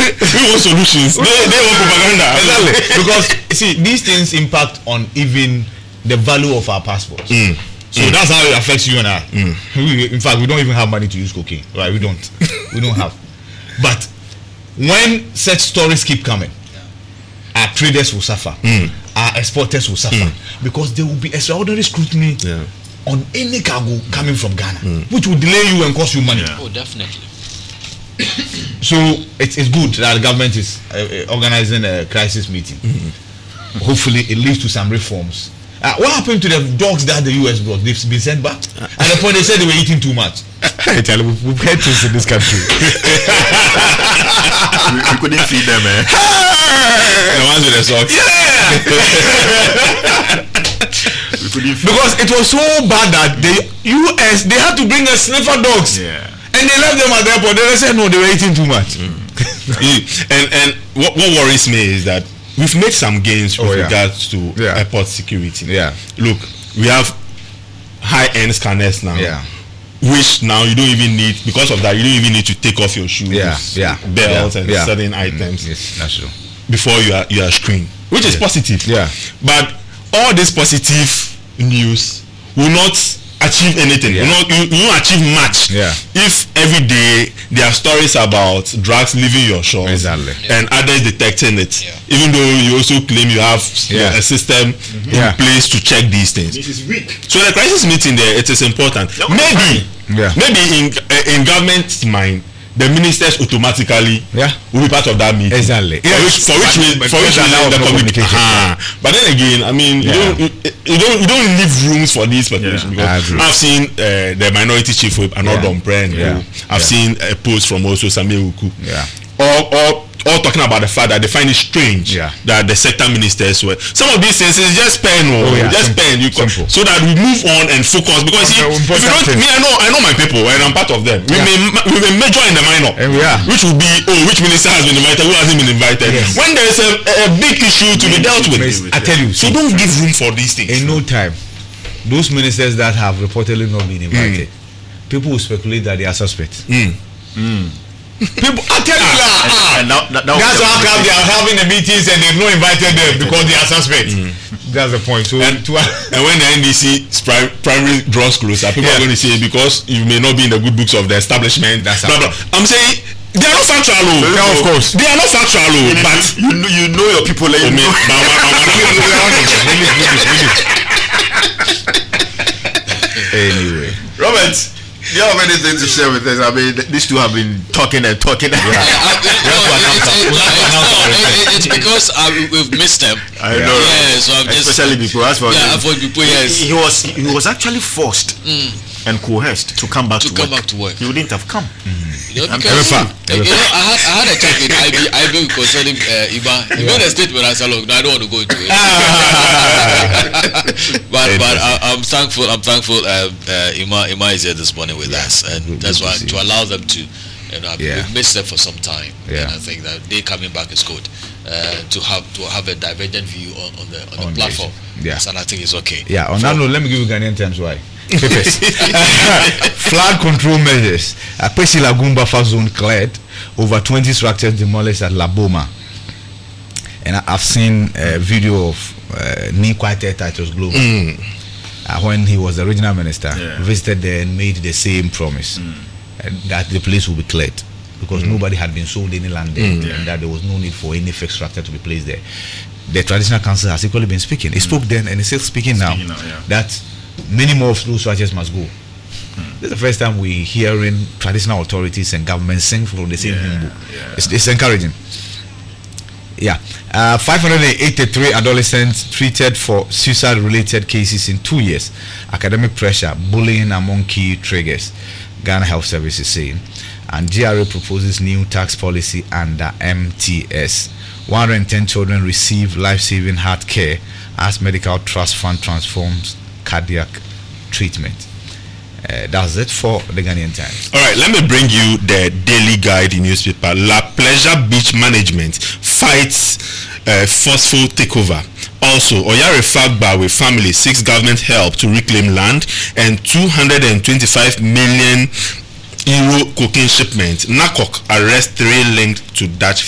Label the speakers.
Speaker 1: we want solutions. They want propaganda.
Speaker 2: Exactly. Because see, these things impact on even the value of our passports. So that's how it affects you and I. In fact, we don't even have money to use cocaine. Right? We don't have. But when such stories keep coming, our traders will suffer. Our exporters will suffer because there will be extraordinary scrutiny on any cargo coming from Ghana, which will delay you and cost you money.
Speaker 3: Oh, definitely.
Speaker 2: So it's good that the government is organizing a crisis meeting. Hopefully, it leads to some reforms. What happened to the dogs that the US brought? They've been sent back. At the point they said they were eating too much.
Speaker 4: We've had things in this country.
Speaker 1: we couldn't feed them, man.
Speaker 2: The ones with the socks.
Speaker 1: We couldn't feed
Speaker 2: because it was so bad that the US they had to bring a sniffer dogs. And they left them at the airport. They said no, they were eating too much.
Speaker 1: And what worries me is that we've made some gains with regards to airport security. Look, we have high-end scanners now. Which now you don't even need, because of that, you don't even need to take off your shoes, belts, and certain items.
Speaker 2: Yes, that's true.
Speaker 1: Before you are screened, which is positive. But all this positive news will not achieve anything. You won't achieve much if every day there are stories about drugs leaving your shores and others detecting it, even though you also claim you have a system in place to check these things.
Speaker 4: This is weak.
Speaker 1: So the crisis meeting there, it is important. Maybe in government's mind, the ministers automatically will be part of that meeting.
Speaker 2: Exactly.
Speaker 1: For which the communication. But then again, I mean, you don't leave rooms for these population because I've seen the minority chief whip Anodom Pren. I've seen a post from also Samuel Uku. All talking about the fact that they find it strange that the sector ministers were. Some of these things is just pen, so that we move on and focus. Because if you don't, I know my people and I'm part of them. We may major in the minor, which will be which minister has been invited, who hasn't been invited. When there is a big issue to be dealt with,
Speaker 2: I tell you.
Speaker 1: So don't give room for these things.
Speaker 2: In no time, those ministers that have reportedly not been invited, people will speculate that they are suspects. People, I tell you, that's how come they are having the meetings and they've not invited them because they are suspects. That's the point. So
Speaker 1: and when the NDC primary draws closer, people are going to say because you may not be in the good books of the establishment. I'm saying they are not factual,
Speaker 2: of course.
Speaker 1: They are not factual, but
Speaker 4: you know your people.
Speaker 2: Anyway,
Speaker 4: Robert, do you have anything to share with us? I mean, these two have been talking and talking.
Speaker 3: It's because we've missed them.
Speaker 4: I know.
Speaker 3: Yeah, so I'm just
Speaker 4: especially people.
Speaker 3: For people, yes.
Speaker 4: He was actually forced and coerced to come back to work. He wouldn't have come.
Speaker 3: Because I had a chat with IB concerning Iba. He made a statement. I said, look, I don't want to go into it. but I'm thankful. Ima is here this morning with us, and that's why to allow them to. We've missed them for some time, and I think that they coming back is good. To have a divergent view on the platform. So I think it's okay.
Speaker 2: On that note, let me give you Ghanaian terms why. Flood control measures. Pesi Lagoon buffer zone cleared. Over 20 structures demolished at Laboma. And I've seen a video of Nikwate Titus Global when he was the regional minister, visited there and made the same promise that the place will be cleared because nobody had been sold any land there and that there was no need for any fixed structure to be placed there. The traditional council has equally been speaking. He spoke then and he's still speaking now that many more of those structures must go. This is the first time we're hearing traditional authorities and governments sing from the same hymn book. It's encouraging. 583 adolescents treated for suicide-related cases in 2 years. Academic pressure, bullying among key triggers. Ghana Health Service is saying. And GRA proposes new tax policy under MTS. 110 children receive life-saving heart care as Medical Trust Fund transforms cardiac treatment. That's it for the Ghanaian Times.
Speaker 1: All right, let me bring you the Daily Guide newspaper. La Pleasure Beach Management fights forceful takeover. Also, Oyare Fagba with family seeks government help to reclaim land and 225 million euro cocaine shipment. NACOC arrests 3 linked to Dutch